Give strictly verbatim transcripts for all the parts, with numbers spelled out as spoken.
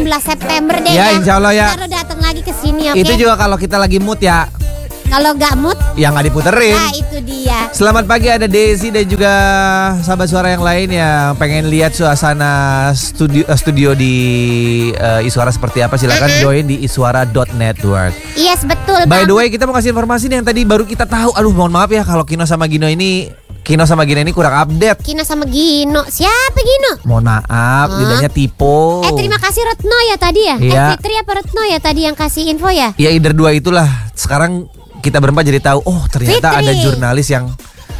belas September deh ya. Ya insya Allah ya. Ntar lo datang lagi ke sini, oke? Itu juga kalau kita lagi mood ya. Kalau gak mood, ya nggak diputerin. Nah itu dia. Selamat pagi, ada Desi dan juga sahabat suara yang lain yang pengen lihat suasana studio studio di uh, Iswara seperti apa. Silakan uh-huh. join di iswara dot network. Yes, betul. By the way, kita mau kasih informasi nih yang tadi baru kita tahu. Aduh, mohon maaf ya kalau Kino sama Gino ini Kino sama Gino ini kurang update. Kino sama Gino, siapa Gino? Mohon maaf, huh? lidahnya tipe. Eh terima kasih Retno ya tadi ya. Iya. Eh Fitri apa Retno ya tadi yang kasih info ya? Ya either dua itulah. Sekarang kita berempat jadi tahu, oh ternyata Fitri. ada jurnalis yang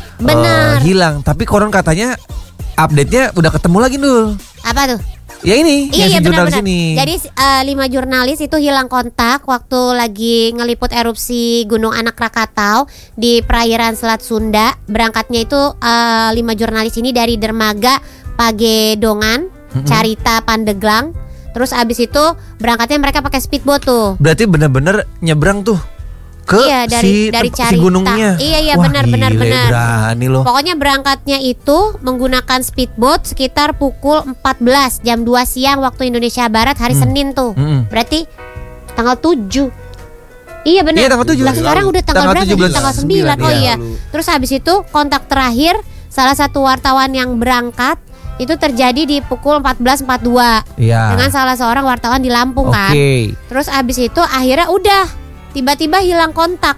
uh, hilang. Tapi konon katanya update-nya udah ketemu lagi Nul. Apa tuh? Ya ini, iya, yang iya, si jurnalis benar, ini. Jadi uh, lima jurnalis itu hilang kontak waktu lagi ngeliput erupsi Gunung Anak Krakatau di perairan Selat Sunda. Berangkatnya itu uh, lima jurnalis ini dari dermaga Pagedongan, mm-hmm. Carita, Pandeglang. Terus abis itu berangkatnya mereka pakai speedboat tuh. Berarti benar-benar nyebrang tuh ke iya, dari, si, dari si gunungnya. Iya iya benar benar benar. Berani loh. Pokoknya berangkatnya itu menggunakan speedboat sekitar pukul empat belas jam dua siang waktu Indonesia Barat hari hmm. Senin tuh. Hmm. Berarti tanggal tujuh. Iya benar. Iya tanggal tujuh. Lah sekarang udah tanggal, tanggal berapa? tujuh belas. Tanggal sembilan. Oh iya. Terus habis itu kontak terakhir salah satu wartawan yang berangkat itu terjadi di pukul empat belas empat puluh dua. Iya. Dengan salah seorang wartawan di Lampung kan. Okay. Terus habis itu akhirnya udah tiba-tiba hilang kontak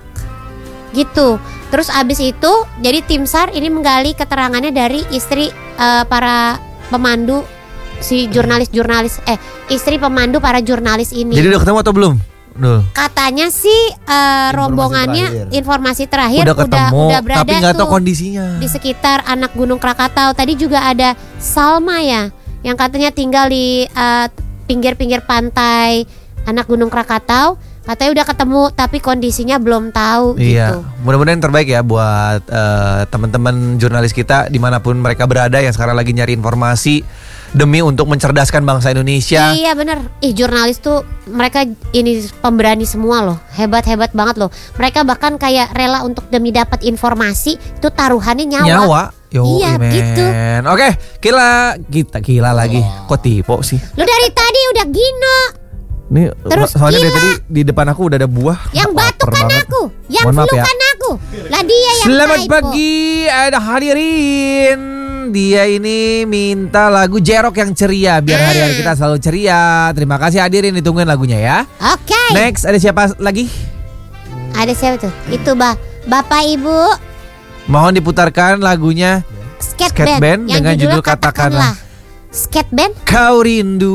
gitu. Terus abis itu jadi tim SAR ini menggali keterangannya dari istri uh, para pemandu si jurnalis-jurnalis eh istri pemandu para jurnalis ini. Jadi udah ketemu atau belum? Duh. Katanya sih uh, rombongannya terakhir. informasi terakhir udah ketemu, udah, udah berada tapi nggak tahu tuh kondisinya di sekitar anak Gunung Krakatau. Tadi juga ada Salma ya yang katanya tinggal di uh, pinggir-pinggir pantai anak Gunung Krakatau. Katanya udah ketemu tapi kondisinya belum tahu iya. gitu. Mudah-mudahan yang terbaik ya buat uh, teman-teman jurnalis kita dimanapun mereka berada yang sekarang lagi nyari informasi demi untuk mencerdaskan bangsa Indonesia. Iya benar. Ih jurnalis tuh mereka ini pemberani semua loh. Hebat-hebat banget loh. Mereka bahkan kayak rela untuk demi dapat informasi itu taruhannya nyawa. Nyawa. Yo, iya man. gitu. Oke, gila kita gila lagi. Kok tipe sih? Lu dari tadi udah Gino. Nih, terus soalnya gila. dari tadi di depan aku udah ada buah. Yang batuk kan aku, yang flu ya. kan aku. Lah dia yang Selamat typo. pagi, ada hadirin. Dia ini minta lagu Jerok yang ceria biar hari-hari kita selalu ceria. Terima kasih hadirin, ditungguin lagunya ya. Oke. Okay. Next ada siapa lagi? Ada siapa tuh? Itu bah, Bapak Ibu. Mohon diputarkan lagunya Skate, Skate Band, Band dengan judul Katakanlah. Skate Band? Kau rindu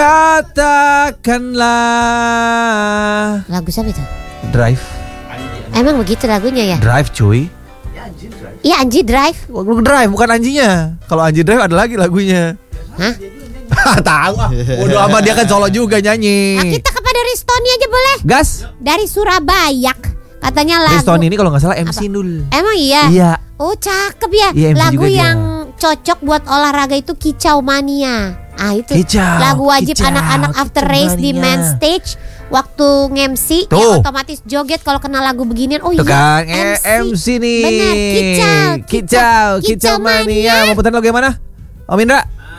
katakanlah. Lagu siapa itu? Drive. Emang begitu lagunya ya? Drive cuy. Iya Anji Drive. Drive bukan Anjinya. Kalau Anji Drive ada lagi lagunya. Hah? Tahu ah. Waduh amat dia kan solo juga nyanyi. Nah, kita kepada Ristoni aja boleh? Gas. Dari Surabaya. Katanya lagu Ristoni ini kalau nggak salah M C Nul. Emang iya? Iya. Oh cakep ya. Iya, lagu yang dia. cocok buat olahraga itu Kicau Mania. Ah itu kicau, lagu wajib kicau, anak-anak after kicau race mania. di main stage. Waktu nge-M C ya otomatis joget kalau kena lagu beginian. Oh tuh iya kan, M C. M C nih. Benar, kicau, kicau, kicau mania. Mau putar lagu yang mana? Om Indra?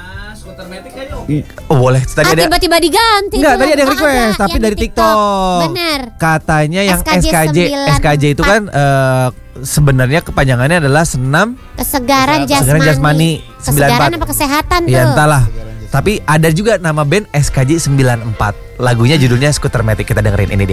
Oh boleh. Tadi ah, ada tiba-tiba diganti. Enggak, tadi ada yang request, oh, tapi dari TikTok. TikTok. Bener. Katanya yang S K J sembilan S K J itu kan uh, sebenarnya kepanjangannya adalah senam kesegaran jasmani. Kesegaran jasmani Kesegaran apa kesehatan tuh? Ya entahlah. Tapi ada juga nama band S K J sembilan empat. Lagunya judulnya Scooter Matic. Kita dengerin ini dia.